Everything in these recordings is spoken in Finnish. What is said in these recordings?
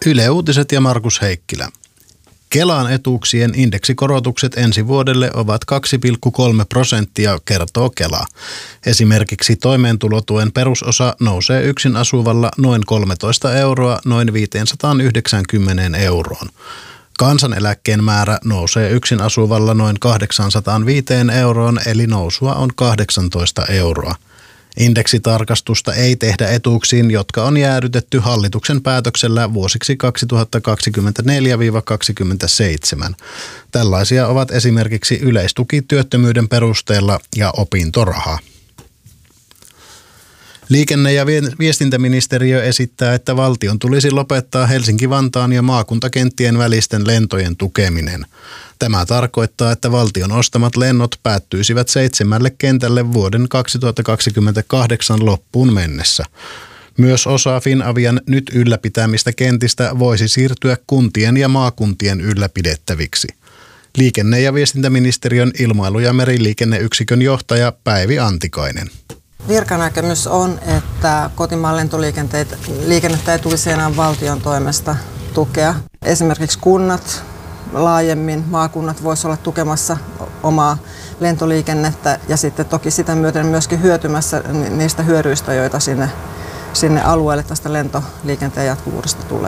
Yle Uutiset ja Markus Heikkilä. Kelan etuuksien indeksikorotukset ensi vuodelle ovat 2,3%, kertoo Kela. Esimerkiksi toimeentulotuen perusosa nousee yksin asuvalla noin 13 euroa noin 590 euroon. Kansaneläkkeen määrä nousee yksin asuvalla noin 805 euroon, eli nousua on 18 euroa. Indeksitarkastusta ei tehdä etuuksiin, jotka on jäädytetty hallituksen päätöksellä vuosiksi 2024-2027. Tällaisia ovat esimerkiksi yleistuki työttömyyden perusteella ja opintoraha. Liikenne- ja viestintäministeriö esittää, että valtion tulisi lopettaa Helsinki-Vantaan ja maakuntakenttien välisten lentojen tukeminen. Tämä tarkoittaa, että valtion ostamat lennot päättyisivät 7 kentälle vuoden 2028 loppuun mennessä. Myös osa Finavian nyt ylläpitämistä kentistä voisi siirtyä kuntien ja maakuntien ylläpidettäviksi. Liikenne- ja viestintäministeriön ilmailu- ja meriliikenneyksikön johtaja Päivi Antikainen. Virkanäkemys on, että kotimaan lentoliikennettä ei tulisi enää valtion toimesta tukea. Esimerkiksi kunnat laajemmin, maakunnat voisivat olla tukemassa omaa lentoliikennettä ja sitten toki sitä myöten myöskin hyötymässä niistä hyödyistä, joita sinne alueelle tästä lentoliikenteen jatkuvuudesta tulee.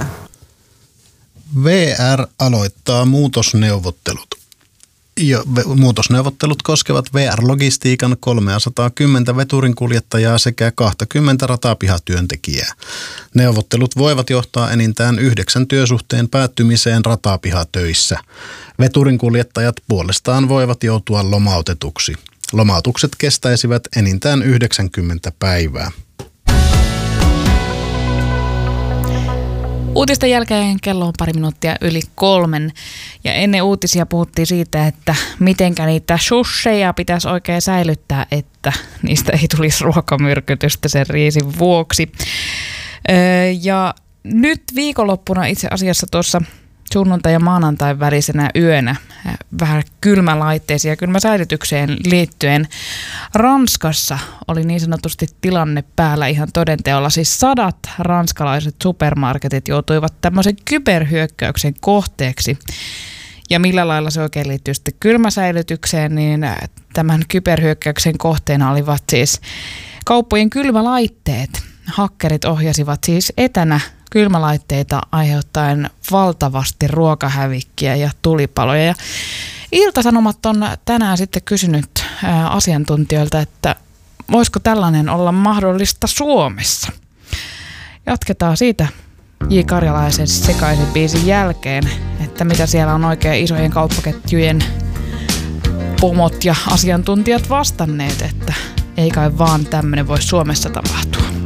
VR aloittaa muutosneuvottelut. Muutosneuvottelut koskevat VR-logistiikan 310 veturinkuljettajaa sekä 20 ratapihatyöntekijää. Neuvottelut voivat johtaa enintään 9 työsuhteen päättymiseen ratapihatöissä. Veturinkuljettajat puolestaan voivat joutua lomautetuksi. Lomautukset kestäisivät enintään 90 päivää. Uutisten jälkeen kello on 3:02 ja ennen uutisia puhuttiin siitä, että mitenkä niitä shusheja pitäisi oikein säilyttää, että niistä ei tulisi ruokamyrkytystä sen riisin vuoksi. Ja nyt viikonloppuna itse asiassa tuossa sunnuntai- ja maanantain välisenä yönä vähän kylmälaitteisiin ja kylmäsäilytykseen liittyen Ranskassa oli niin sanotusti tilanne päällä ihan todenteolla. Siis 100 ranskalaiset supermarketit joutuivat tämmöisen kyberhyökkäyksen kohteeksi. Ja millä lailla se oikein liittyy sitten kylmäsäilytykseen, niin tämän kyberhyökkäyksen kohteena olivat siis kauppojen kylmälaitteet. Hakkerit ohjasivat siis etänä kylmälaitteita aiheuttaen valtavasti ruokahävikkiä ja tulipaloja. Ja Ilta-Sanomat on tänään sitten kysynyt asiantuntijoilta, että voisiko tällainen olla mahdollista Suomessa. Jatketaan siitä J. Karjalaisen Sekaisen biisin jälkeen, että mitä siellä on oikein isojen kauppaketjujen pomot ja asiantuntijat vastanneet, että ei kai vaan tämmöinen voi Suomessa tapahtua.